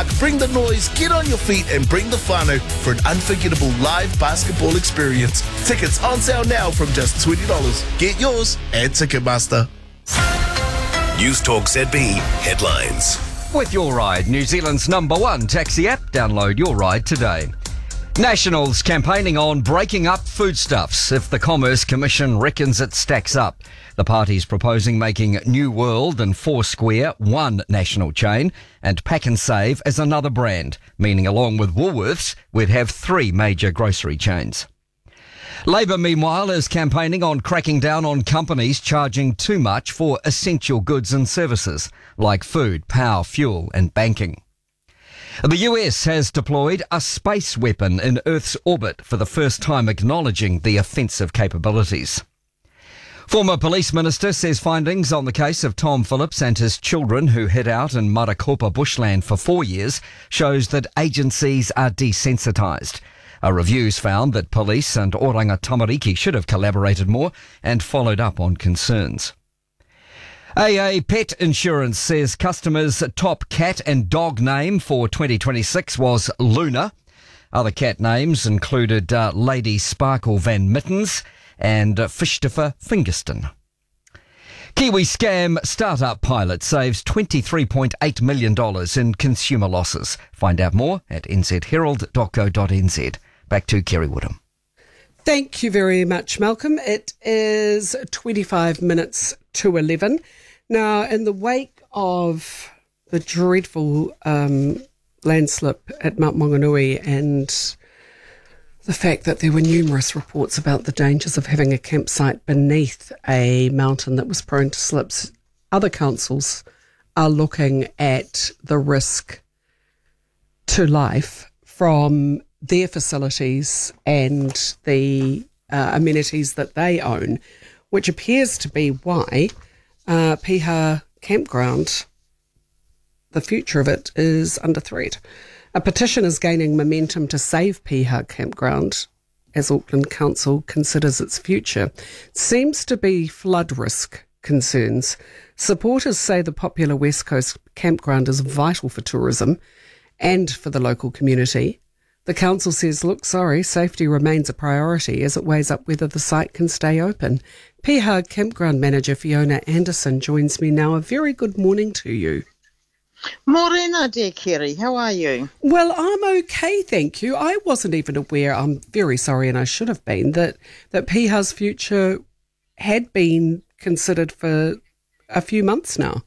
park, bring the noise, get on your feet and bring the whānau for an unforgettable live basketball experience. Tickets on sale now from just $20. Get yours at Ticketmaster. News Talk ZB headlines. With Your Ride, New Zealand's #1 taxi app. Download Your Ride today. Nationals campaigning on breaking up foodstuffs if the Commerce Commission reckons it stacks up. The party's proposing making New World and Foursquare one national chain and Pack and Save as another brand, meaning along with Woolworths, we'd have 3 major grocery chains. Labour, meanwhile, is campaigning on cracking down on companies charging too much for essential goods and services like food, power, fuel and banking. The US has deployed a space weapon in Earth's orbit for the first time, acknowledging the offensive capabilities. Former police minister says findings on the case of Tom Phillips and his children who hid out in Marakopa bushland for 4 years shows that agencies are desensitised. A review's found that police and Oranga Tamariki should have collaborated more and followed up on concerns. AA Pet Insurance says customers' top cat and dog name for 2026 was Luna. Other cat names included Lady Sparkle Van Mittens and Fishtifer Fingerston. Kiwi scam startup pilot saves $23.8 million in consumer losses. Find out more at nzherald.co.nz. Back to Kerry Woodham. Thank you very much, Malcolm. It is 25 minutes to 11. Now, in the wake of the dreadful landslip at Mount Maunganui and the fact that there were numerous reports about the dangers of having a campsite beneath a mountain that was prone to slips, other councils are looking at the risk to life from their facilities and the amenities that they own, which appears to be why Piha Campground, the future of it, is under threat. A petition is gaining momentum to save Piha Campground as Auckland Council considers its future. It seems to be flood risk concerns. Supporters say the popular West Coast campground is vital for tourism and for the local community. The council says, safety remains a priority as it weighs up whether the site can stay open. Piha Campground Manager Fiona Anderson joins me now. A very good morning to you. Morena, dear Kerry. How are you? Well, I'm okay, thank you. I wasn't even aware, I'm very sorry, and I should have been, that Piha's future had been considered for a few months now.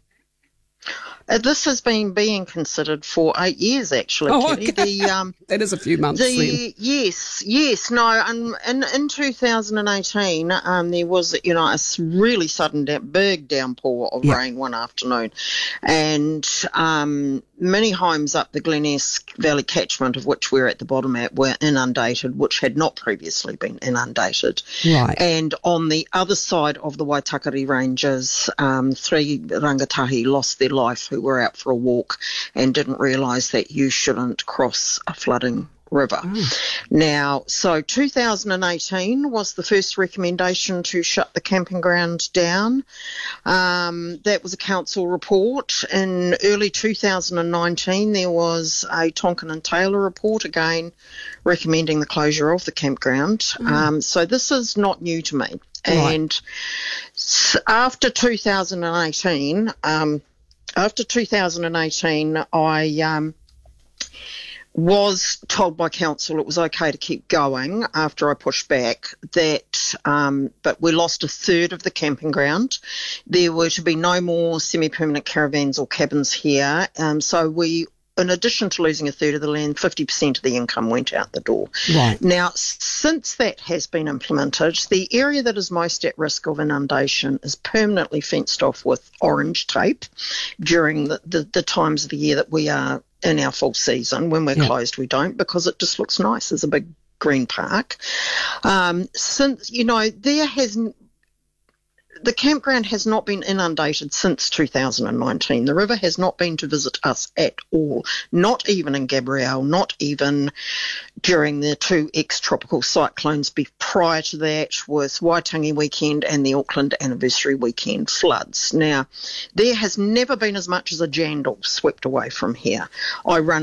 This has been being considered for 8 years, actually. Oh, Kerry. okay. That is a few months then. Yes. No, in 2018, there was, a really sudden big downpour of rain one afternoon. And many homes up the Glen Esk Valley catchment, of which we're at the bottom at, were inundated, which had not previously been inundated. Right. And on the other side of the Waitakere Ranges, 3 rangatahi lost their life who were out for a walk and didn't realise that you shouldn't cross a flooding river. Now, so 2018 was the first recommendation to shut the camping ground down. That was a council report. In early 2019, there was a Tonkin and Taylor report, again recommending the closure of the campground. So this is not new to me. Right. And after 2018, I was told by council it was okay to keep going after I pushed back, but we lost a third of the camping ground. There were to be no more semi-permanent caravans or cabins here. So we, in addition to losing a third of the land, 50% of the income went out the door. Right. Now, since that has been implemented, the area that is most at risk of inundation is permanently fenced off with orange tape during the times of the year that we are in our full season. When we're closed, we don't, because it just looks nice as a big green park. Since, the campground has not been inundated since 2019. The river has not been to visit us at all, not even in Gabrielle, not even during the 2 ex-tropical cyclones prior to that, with Waitangi weekend and the Auckland anniversary weekend floods. Now, there has never been as much as a jandal swept away from here. I run